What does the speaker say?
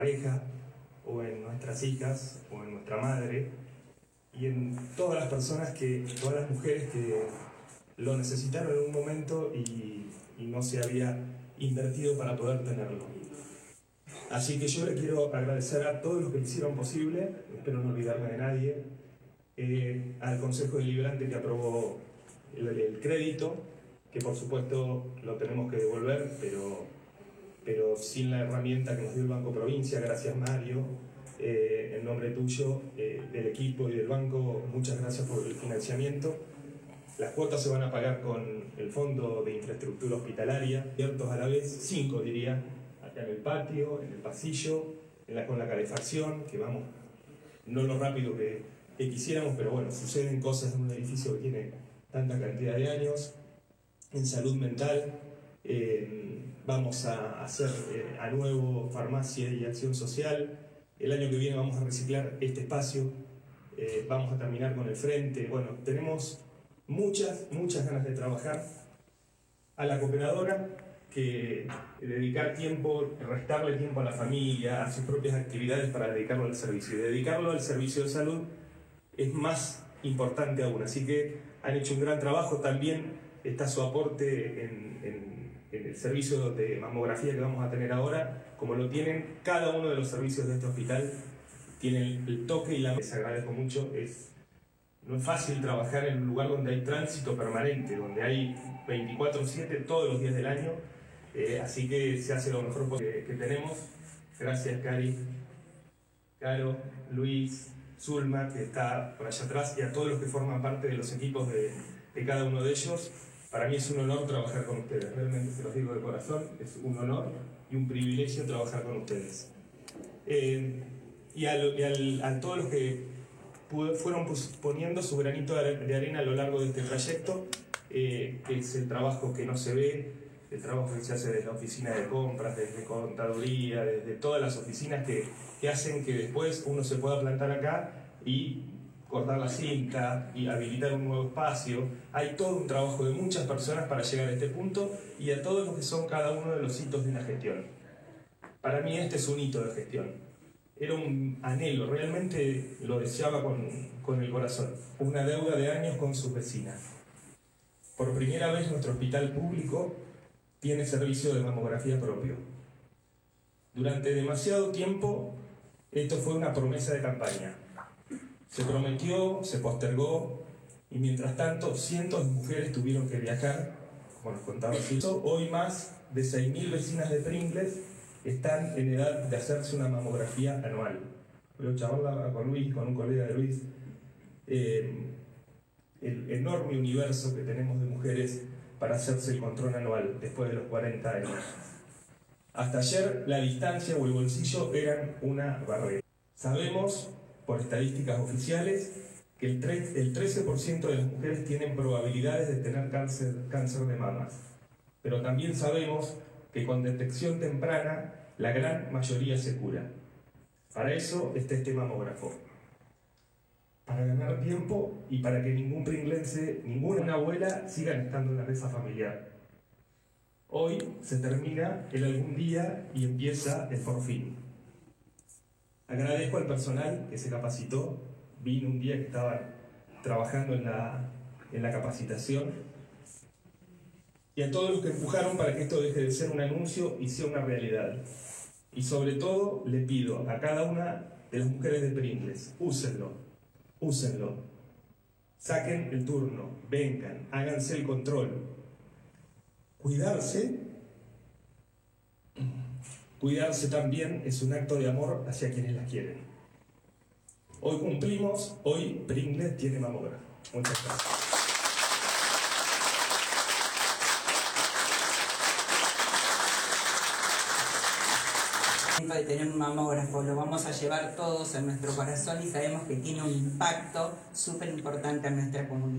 pareja, o en nuestras hijas, o en nuestra madre, y en todas las personas todas las mujeres que lo necesitaron en un momento y no se había invertido para poder tenerlo. Así que yo le quiero agradecer a todos los que lo hicieron posible, espero no olvidarme de nadie, al Consejo Deliberante que aprobó el crédito, que por supuesto lo tenemos que devolver, pero sin la herramienta que nos dio el Banco Provincia. Gracias, Mario, en nombre tuyo, del equipo y del banco, muchas gracias por el financiamiento. Las cuotas se van a pagar con el Fondo de Infraestructura Hospitalaria, abiertos a la vez, 5 diría, acá en el patio, en el pasillo, con la calefacción, que vamos, no lo rápido que quisiéramos, pero bueno, suceden cosas en un edificio que tiene tanta cantidad de años. En salud mental, vamos a hacer a nuevo farmacia y acción social. El año que viene vamos a reciclar este espacio, vamos a terminar con el frente. Bueno, tenemos muchas ganas de trabajar. A la cooperadora, que dedicar tiempo, restarle tiempo a la familia, a sus propias actividades para dedicarlo al servicio. Y dedicarlo al servicio de salud es más importante aún. Así que han hecho un gran trabajo. También está su aporte en el servicio de mamografía que vamos a tener ahora, como lo tienen cada uno de los servicios de este hospital. Tienen el toque y les agradezco mucho. No es fácil trabajar en un lugar donde hay tránsito permanente, donde hay 24/7 todos los días del año, así que se hace lo mejor que tenemos. Gracias, Cari, Caro, Luis, Zulma, que está por allá atrás, y a todos los que forman parte de los equipos de cada uno de ellos. Para mí es un honor trabajar con ustedes, realmente se los digo de corazón, es un honor y un privilegio trabajar con ustedes. Y a todos los que fueron poniendo su granito de arena a lo largo de este trayecto, que es el trabajo que no se ve, el trabajo que se hace desde la oficina de compras, desde contaduría, desde todas las oficinas que hacen que después uno se pueda plantar acá y cortar la cinta y habilitar un nuevo espacio. Hay todo un trabajo de muchas personas para llegar a este punto, y a todos los que son cada uno de los hitos de la gestión. Para mí este es un hito de gestión. Era un anhelo, realmente lo deseaba con el corazón. Una deuda de años con sus vecinas. Por primera vez nuestro hospital público tiene servicio de mamografía propio. Durante demasiado tiempo esto fue una promesa de campaña. Se prometió, se postergó, y mientras tanto cientos de mujeres tuvieron que viajar, como nos contaba Silvio. Hoy más de 6.000 vecinas de Pringles están en edad de hacerse una mamografía anual. Voy a charlar con Luis, con un colega de Luis, el enorme universo que tenemos de mujeres para hacerse el control anual después de los 40 años. Hasta ayer la distancia o el bolsillo eran una barrera. Sabemos, por estadísticas oficiales, que el 13% de las mujeres tienen probabilidades de tener cáncer de mamas. Pero también sabemos que con detección temprana la gran mayoría se cura. Para eso está este mamógrafo. Para ganar tiempo y para que ningún pringlense, ninguna abuela sigan estando en la mesa familiar. Hoy se termina el algún día y empieza el por fin. Agradezco al personal que se capacitó. Vine un día que estaban trabajando en la capacitación. Y a todos los que empujaron para que esto deje de ser un anuncio y sea una realidad. Y sobre todo le pido a cada una de las mujeres de Pringles, úsenlo. Saquen el turno, vengan, háganse el control. Cuidarse también es un acto de amor hacia quienes las quieren. Hoy cumplimos, hoy Pringles tiene mamógrafo. Muchas gracias. De tener un mamógrafo, lo vamos a llevar todos en nuestro corazón y sabemos que tiene un impacto súper importante en nuestra comunidad.